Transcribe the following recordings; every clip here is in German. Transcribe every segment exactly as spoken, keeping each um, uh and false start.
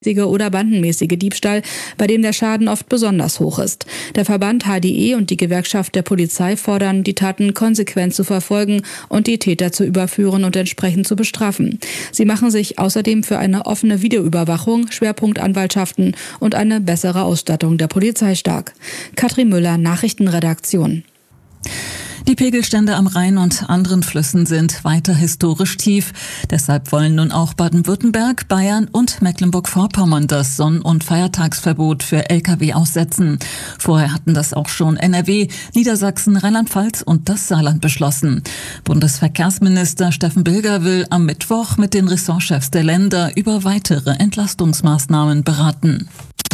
oder bandenmäßige Diebstahl, bei dem der Schaden oft besonders hoch ist. Der Verband H D E und die Gewerkschaft der Polizei fordern, die Taten konsequent zu verfolgen und die Täter zu überführen und entsprechend zu bestrafen. Sie machen sich außerdem für eine offene Videoüberwachung, Schwerpunktanwaltschaften und eine bessere Ausstattung der Polizei stark. Katrin Müller, Nachrichtenredaktion. Die Pegelstände am Rhein und anderen Flüssen sind weiter historisch tief. Deshalb wollen nun auch Baden-Württemberg, Bayern und Mecklenburg-Vorpommern das Sonn- und Feiertagsverbot für L K W aussetzen. Vorher hatten das auch schon N R W, Niedersachsen, Rheinland-Pfalz und das Saarland beschlossen. Bundesverkehrsminister Steffen Bilger will am Mittwoch mit den Ressortchefs der Länder über weitere Entlastungsmaßnahmen beraten.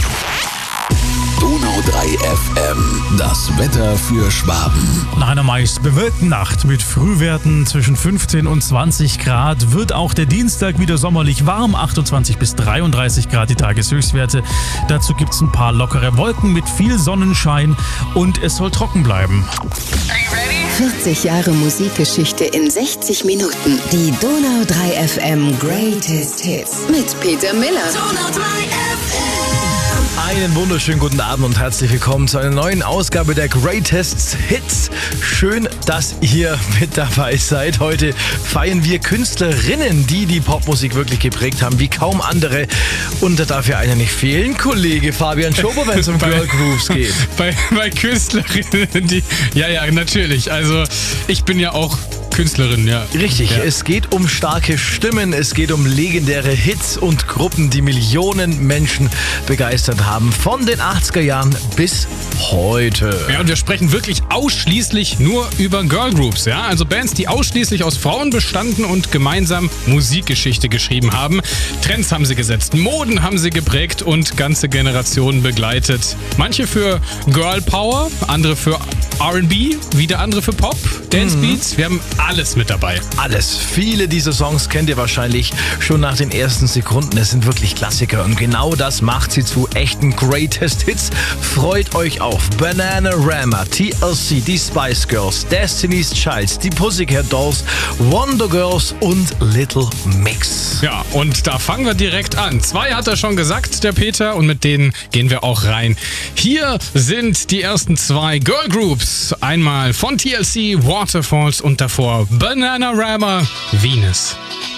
Donau drei F M, das Wetter für Schwaben. Nach einer meist bewölkten Nacht mit Frühwerten zwischen fünfzehn und zwanzig Grad wird auch der Dienstag wieder sommerlich warm, achtundzwanzig bis dreiunddreißig Grad die Tageshöchstwerte. Dazu gibt es ein paar lockere Wolken mit viel Sonnenschein und es soll trocken bleiben. vierzig Jahre Musikgeschichte in sechzig Minuten. Die Donau drei F M Greatest Hits mit Peter Miller. Donau drei F M. Einen wunderschönen guten Abend und herzlich willkommen zu einer neuen Ausgabe der Greatest Hits. Schön, dass ihr mit dabei seid. Heute feiern wir Künstlerinnen, die die Popmusik wirklich geprägt haben, wie kaum andere. Und da darf ja einer nicht fehlen, Kollege Fabian Schober, wenn es um Girl Grooves geht. Bei, bei Künstlerinnen, die... Ja, ja, natürlich. Also ich bin ja auch... Künstlerin, ja. Richtig, ja. Es geht um starke Stimmen, es geht um legendäre Hits und Gruppen, die Millionen Menschen begeistert haben. Von den achtziger Jahren bis heute. Ja, und wir sprechen wirklich ausschließlich nur über Girlgroups, ja. Also Bands, die ausschließlich aus Frauen bestanden und gemeinsam Musikgeschichte geschrieben haben. Trends haben sie gesetzt, Moden haben sie geprägt und ganze Generationen begleitet. Manche für Girl Power, andere für R and B, wieder andere für Pop, Dance Beats. Wir haben alles mit dabei. Alles. Viele dieser Songs kennt ihr wahrscheinlich schon nach den ersten Sekunden. Es sind wirklich Klassiker und genau das macht sie zu echten Greatest Hits. Freut euch auf Bananarama, T L C, die Spice Girls, Destiny's Child, die Pussycat Dolls, Wonder Girls und Little Mix. Ja, und da fangen wir direkt an. Zwei hat er schon gesagt, der Peter, und mit denen gehen wir auch rein. Hier sind die ersten zwei Girl Groups. Einmal von T L C, Waterfalls und davor Bananarama, Venus.